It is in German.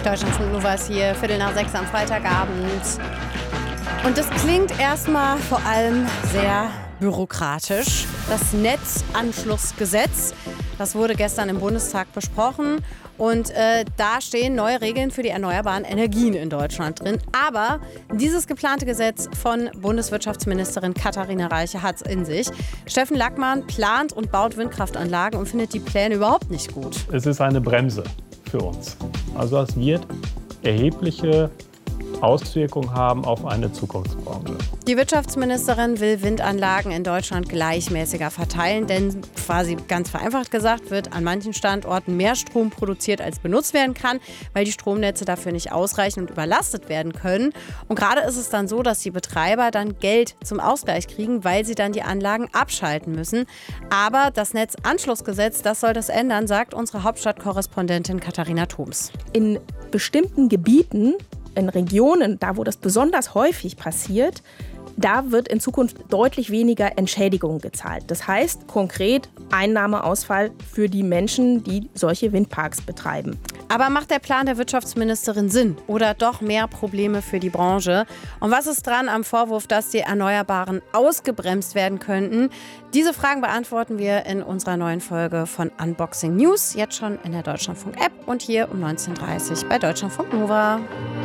Deutschlandfunk Nova ist hier, 5:45 am Freitagabend. Und das klingt erstmal vor allem sehr bürokratisch. Das Netzanschlussgesetz, das wurde gestern im Bundestag besprochen. Und da stehen neue Regeln für die erneuerbaren Energien in Deutschland drin. Aber dieses geplante Gesetz von Bundeswirtschaftsministerin Katharina Reiche hat es in sich. Steffen Lackmann plant und baut Windkraftanlagen und findet die Pläne überhaupt nicht gut. Es ist eine Bremse für uns. Also es wird erhebliche Auswirkungen haben auf eine Zukunftsbranche. Die Wirtschaftsministerin will Windanlagen in Deutschland gleichmäßiger verteilen, denn quasi ganz vereinfacht gesagt wird an manchen Standorten mehr Strom produziert, als benutzt werden kann, weil die Stromnetze dafür nicht ausreichen und überlastet werden können. Und gerade ist es dann so, dass die Betreiber dann Geld zum Ausgleich kriegen, weil sie dann die Anlagen abschalten müssen. Aber das Netzanschlussgesetz, das soll das ändern, sagt unsere Hauptstadtkorrespondentin Katharina Thoms. In bestimmten Gebieten, in Regionen, da wo das besonders häufig passiert, da wird in Zukunft deutlich weniger Entschädigung gezahlt. Das heißt konkret Einnahmeausfall für die Menschen, die solche Windparks betreiben. Aber macht der Plan der Wirtschaftsministerin Sinn oder doch mehr Probleme für die Branche? Und was ist dran am Vorwurf, dass die Erneuerbaren ausgebremst werden könnten? Diese Fragen beantworten wir in unserer neuen Folge von Unboxing News, jetzt schon in der Deutschlandfunk-App und hier um 19:30 Uhr bei Deutschlandfunk Nova.